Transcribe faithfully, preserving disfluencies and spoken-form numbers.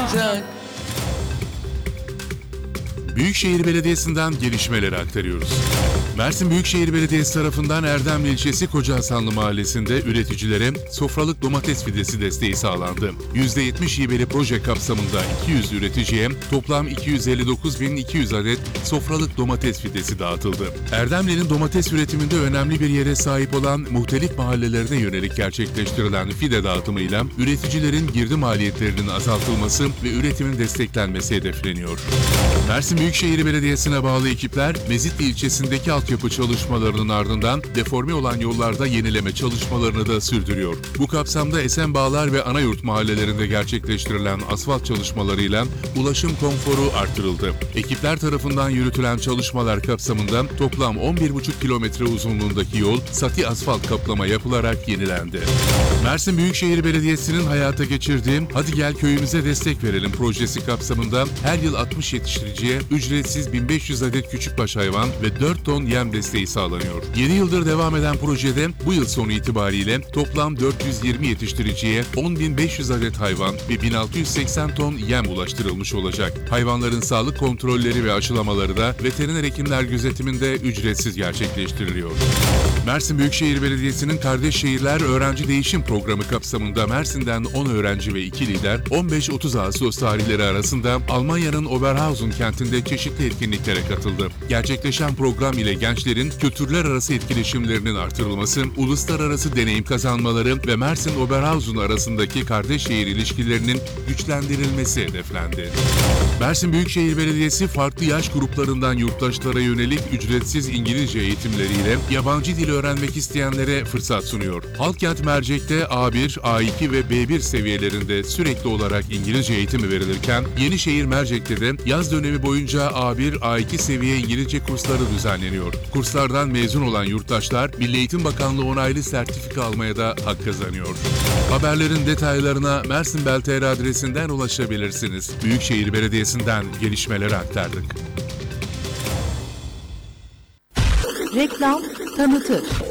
olacak. Büyükşehir Belediyesi'nden gelişmeleri aktarıyoruz. Mersin Büyükşehir Belediyesi tarafından Erdemli ilçesi Kocahasanlı mahallesinde üreticilere sofralık domates fidesi desteği sağlandı. yüzde yetmiş hibeli proje kapsamında iki yüz üreticiye toplam iki yüz elli dokuz bin iki yüz adet sofralık domates fidesi dağıtıldı. Erdemli'nin domates üretiminde önemli bir yere sahip olan muhtelif mahallelerine yönelik gerçekleştirilen fide dağıtımıyla üreticilerin girdi maliyetlerinin azaltılması ve üretimin desteklenmesi hedefleniyor. Mersin Büyükşehir Belediyesi'ne bağlı ekipler Mezitli ilçesindeki altyapı çalışmalarının ardından deforme olan yollarda yenileme çalışmalarını da sürdürüyor. Bu kapsamda Esenbağlar ve Anayurt mahallelerinde gerçekleştirilen asfalt çalışmalarıyla ulaşım konforu artırıldı. Ekipler tarafından yürütülen çalışmalar kapsamında toplam on bir buçuk kilometre uzunluğundaki yol sati asfalt kaplama yapılarak yenilendi. Mersin Büyükşehir Belediyesi'nin hayata geçirdiği Hadi Gel Köyümüze Destek Verelim projesi kapsamında her yıl altmış yetiştiriciye ücretsiz bin beş yüz adet küçükbaş hayvan ve dört ton yem desteği sağlanıyor. yedi yıldır devam eden projede bu yıl sonu itibariyle toplam dört yüz yirmi yetiştiriciye on bin beş yüz adet hayvan ve bin altı yüz seksen ton yem ulaştırılmış olacak. Hayvanların sağlık kontrolleri ve aşılamaları da veteriner hekimler gözetiminde ücretsiz gerçekleştiriliyor. Mersin Büyükşehir Belediyesi'nin Kardeş Şehirler Öğrenci Değişim Programı kapsamında Mersin'den on öğrenci ve iki lider on beş otuz Ağustos tarihleri arasında Almanya'nın Oberhausen kentinde çeşitli etkinliklere katıldı. Gerçekleşen program ile gençlerin kültürler arası etkileşimlerinin artırılması, uluslararası deneyim kazanmaları ve Mersin-Oberhausen arasındaki kardeş şehir ilişkilerinin güçlendirilmesi hedeflendi. Mersin Büyükşehir Belediyesi farklı yaş gruplarından yurttaşlara yönelik ücretsiz İngilizce eğitimleriyle yabancı dil öğrenmek isteyenlere fırsat sunuyor. Halkyat Mercek'te A bir, A iki ve B bir seviyelerinde sürekli olarak İngilizce eğitimi verilirken, Yenişehir Mercek'te de yaz dönemi boyunca A bir, A iki seviye İngilizce kursları düzenleniyor. Kurslardan mezun olan yurttaşlar Milli Eğitim Bakanlığı onaylı sertifika almaya da hak kazanıyor. Haberlerin detaylarına Mersin Bel T R adresinden ulaşabilirsiniz. Büyükşehir Belediyesi'nden gelişmeleri aktardık. Reklam tanıtır.